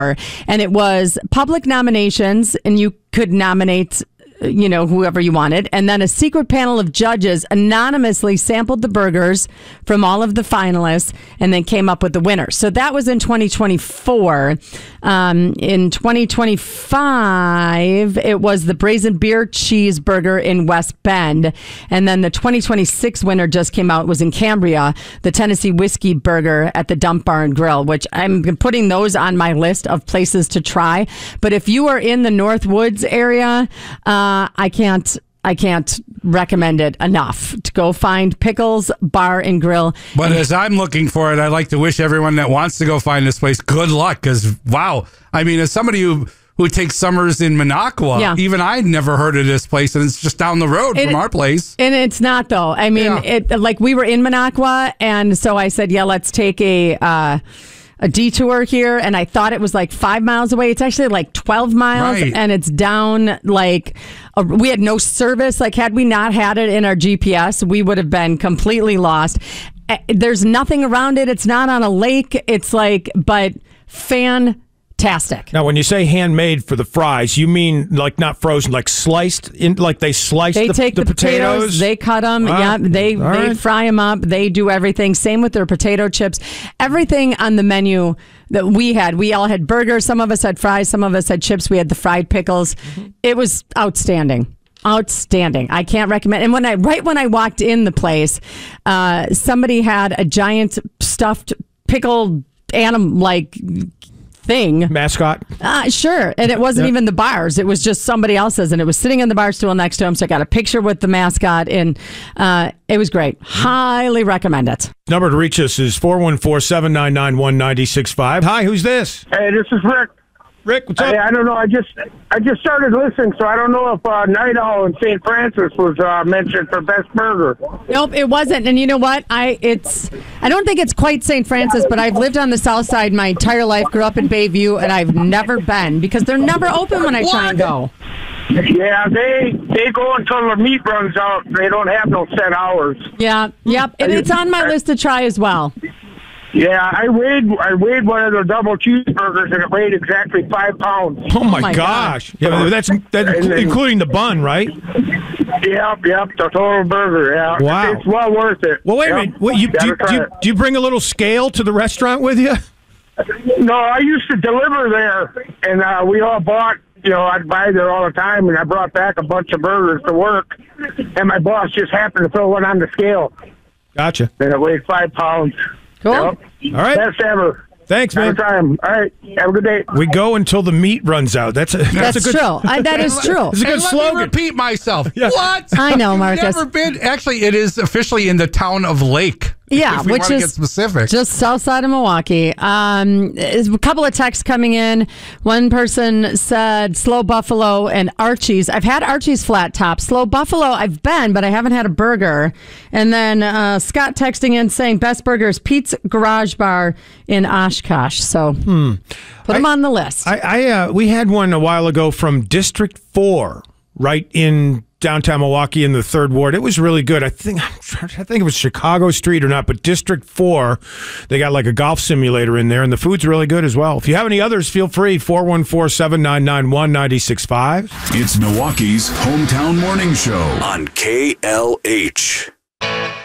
And it was public nominations, and you could nominate whoever you wanted. And then a secret panel of judges anonymously sampled the burgers from all of the finalists and then came up with the winner. So that was in 2024. In 2025, it was the Brazen Beer Cheeseburger in West Bend. And then the 2026 winner just came out, was in Cambria, the Tennessee Whiskey Burger at the Dump Bar and Grill, which I'm putting those on my list of places to try. But if you are in the Northwoods area, I can't recommend it enough to go find Pickles Bar and Grill. But as I'm looking for it, I'd like to wish everyone that wants to go find this place good luck, because, wow. I mean, as somebody who takes summers in Minocqua, even I'd never heard of this place, and it's just down the road from our place. And it's not, though. I mean, we were in Minocqua, and so I said, let's take a detour here, and I thought it was like 5 miles away. It's actually like 12 miles, and it's down we had no service. Like, had we not had it in our GPS, we would have been completely lost. There's nothing around it. It's not on a lake. It's but fantastic. Now, when you say handmade for the fries, you mean like not frozen, like sliced in, like they slice they take the potatoes, they cut them, they fry them up, they do everything. Same with their potato chips. Everything on the menu that we all had burgers. Some of us had fries, some of us had chips. We had the fried pickles. It was outstanding. Outstanding. I can't recommend. And when I walked in the place, somebody had a giant stuffed pickle animal thing. Mascot? Sure. And it wasn't even the bars. It was just somebody else's, and it was sitting on the bar stool next to him. So I got a picture with the mascot, and it was great. Highly recommend it. Number to reach us is 414-799-1965. Hi, who's this? Hey, this is Rick. Rick, what's up? Hey, I don't know. I just started listening, so I don't know if Night Owl in St. Francis was mentioned for best burger. Nope, it wasn't. And you know what? I don't think it's quite St. Francis, but I've lived on the south side my entire life. Grew up in Bayview, and I've never been because they're never open when I try and go. Yeah, they go until the meat runs out. They don't have no set hours. Yeah, yep. And it's on my list to try as well. Yeah, I weighed one of the double cheeseburgers, and it weighed exactly 5 pounds. Oh my gosh! Yeah, that's including the bun, right? Yep, the total burger. Yeah, wow, it's well worth it. Well, wait a minute. Do you bring a little scale to the restaurant with you? No, I used to deliver there, and we all bought. I'd buy there all the time, and I brought back a bunch of burgers to work, and my boss just happened to throw one on the scale. Gotcha. And it weighed 5 pounds. Cool. Yep. All right. Best ever. Thanks, man. Time. All right. Have a good day. We go until the meat runs out. That's true. That is true. It's a good slogan. Let me repeat myself. Yeah. What? I know, Marcus. Never been. Actually, it is officially in the town of Lake. Yeah, which is get specific. Just south side of Milwaukee. A couple of texts coming in. One person said Slow Buffalo and Archie's. I've had Archie's flat top. Slow Buffalo, I've been, but I haven't had a burger. And then Scott texting in saying Best Burgers, Pete's Garage Bar in Oshkosh. So put them on the list. We had one a while ago from District 4, right in downtown Milwaukee in the 3rd Ward. It was really good. I think it was Chicago Street or not, but District 4, they got like a golf simulator in there, and the food's really good as well. If you have any others, feel free, 414-799-1965. It's Milwaukee's hometown morning show on KLH.